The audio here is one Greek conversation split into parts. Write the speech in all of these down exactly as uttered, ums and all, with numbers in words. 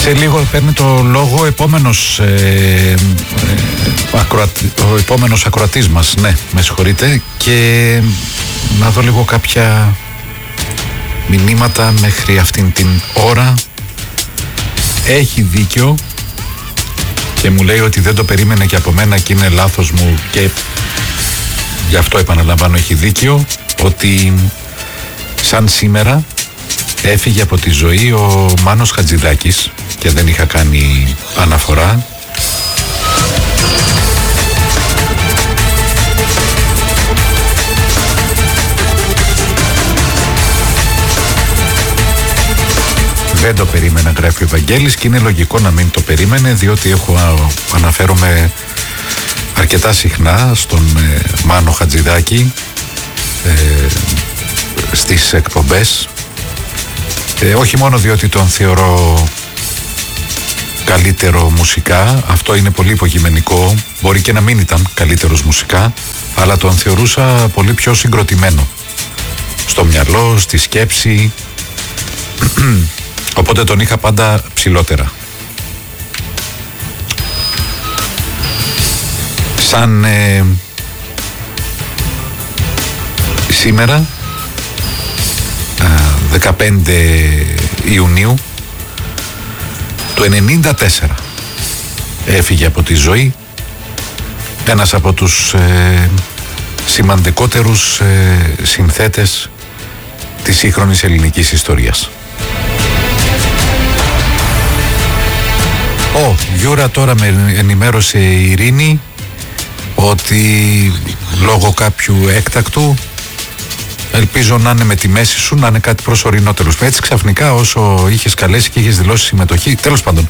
Σε λίγο παίρνει το λόγο επόμενος, ε, ε, ακροατη, ο επόμενος ακροατής μας, ναι, με συγχωρείτε, και να δω λίγο κάποια μηνύματα μέχρι αυτήν την ώρα. Έχει δίκιο και μου λέει ότι δεν το περίμενε και από μένα και είναι λάθος μου, και γι' αυτό επαναλαμβάνω, έχει δίκιο, ότι σαν σήμερα έφυγε από τη ζωή ο Μάνος Χατζηδάκης και δεν είχα κάνει αναφορά. Δεν το περίμενα, γράφει ο Βαγγέλης, και είναι λογικό να μην το περίμενε, διότι έχω αναφέρομαι αρκετά συχνά στον ε, Μάνο Χατζηδάκη ε, στις εκπομπές, ε, όχι μόνο διότι τον θεωρώ καλύτερο μουσικά, αυτό είναι πολύ υποκειμενικό, μπορεί και να μην ήταν καλύτερος μουσικά, αλλά τον θεωρούσα πολύ πιο συγκροτημένο στο μυαλό, στη σκέψη, οπότε τον είχα πάντα ψηλότερα. Σαν ε, σήμερα δεκαπέντε Ιουνίου του ενενήντα τέσσερα έφυγε από τη ζωή ένας από τους ε, σημαντικότερους ε, συνθέτες της σύγχρονης ελληνικής ιστορίας. Ω, Γιούρα, τώρα με ενημέρωσε η Ειρήνη ότι λόγω κάποιου έκτακτου, ελπίζω να είναι με τη μέση σου, να είναι κάτι προσωρινό, τέλος. Έτσι ξαφνικά, όσο είχες καλέσει και είχες δηλώσει συμμετοχή, τέλος πάντων,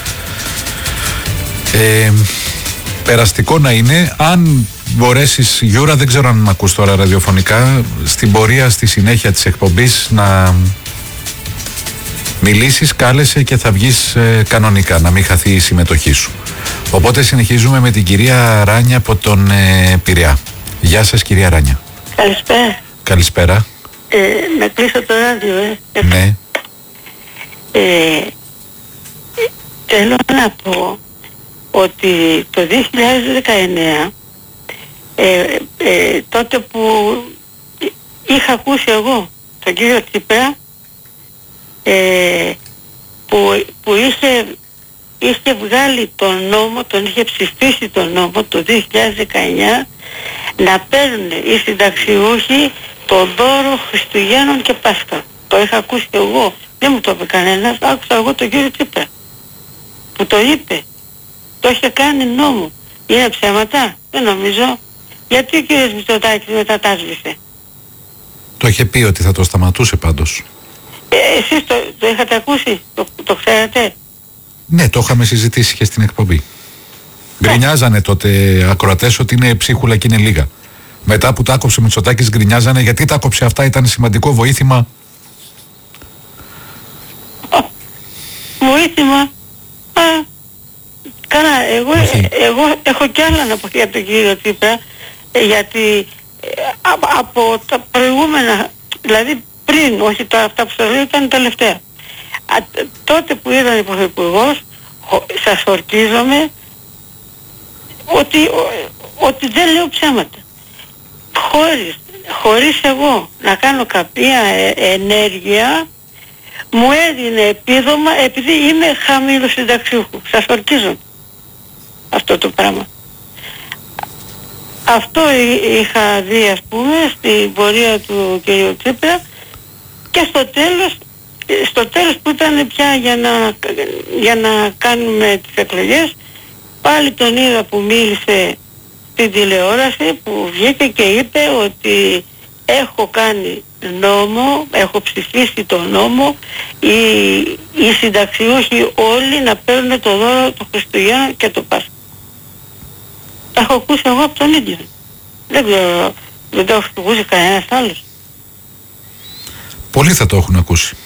ε, περαστικό να είναι. Αν μπορέσεις, Γιούρα, δεν ξέρω αν με ακούς τώρα ραδιοφωνικά, στην πορεία, στη συνέχεια της εκπομπής, να μιλήσεις, κάλεσε και θα βγεις ε, κανονικά, να μην χαθεί η συμμετοχή σου. Οπότε συνεχίζουμε με την κυρία Ράνια από τον ε, Πειραιά. Γεια σας, κυρία Ράνια. Καλησπέρα. Καλησπέρα. Ε, να κλείσω το ράδιο, ε. Ναι. Ε, θέλω να πω ότι το δύο χιλιάδες δεκαεννέα, ε, ε, τότε που είχα ακούσει εγώ τον κύριο Τσίπρα, ε, που, που είχε, είχε βγάλει τον νόμο, τον είχε ψηφίσει τον νόμο το δύο χιλιάδες δεκαεννέα, να παίρνουν οι συνταξιούχοι το δώρο Χριστουγέννων και Πάσχα. Το είχα ακούσει εγώ, δεν μου το είπε κανένας, άκουσα εγώ τον κύριο Τσίπρα που το είπε, το είχε κάνει νόμο. Είναι ψέματα? Δεν νομίζω. Γιατί ο κύριος Μητσοτάκης μετά τα σβήσε? Το είχε πει ότι θα το σταματούσε πάντως. Ε, εσείς το, το είχατε ακούσει, το, το ξέρατε? Ναι, το είχαμε συζητήσει και στην εκπομπή. Γκρινιάζανε τότε ακροατές ότι είναι ψίχουλα και είναι λίγα. Μετά που τα άκοψε ο Μητσοτάκης, γκρινιάζανε γιατί τα άκοψε αυτά, ήταν σημαντικό βοήθημα. Βοήθημα? Α, καλά, εγώ, εγώ έχω κι άλλα να πω για τον κύριο Τσίπρα, ε, γιατί ε, από, από τα προηγούμενα, δηλαδή πριν, όχι τα, αυτά που σας λέω, ήταν τελευταία. Α, τότε που ήταν πρωθυπουργός, σας ορκίζομαι ότι, ο, ότι δεν λέω ψέματα. Χωρίς, χωρίς εγώ να κάνω κάποια ε, ενέργεια, μου έδινε επίδομα επειδή είμαι χαμηλού συνταξιούχου. Σας ορκίζω αυτό το πράγμα. Αυτό είχα δει, ας πούμε, στην πορεία του κ. Τσίπρα, και στο τέλος, στο τέλος που ήταν πια για να, για να κάνουμε τις εκλογές, πάλι τον είδα που μίλησε στην τηλεόραση, που βγήκε και είπε ότι έχω κάνει νόμο, έχω ψηφίσει το νόμο, οι, οι συνταξιούχοι όλοι να παίρνουν το δώρο του Χριστουγέννα και το Πάσχα. Τα έχω ακούσει εγώ από τον ίδιο. Δεν ξέρω, δεν το έχω ακούσει κανένας άλλος. Πολλοί θα το έχουν ακούσει.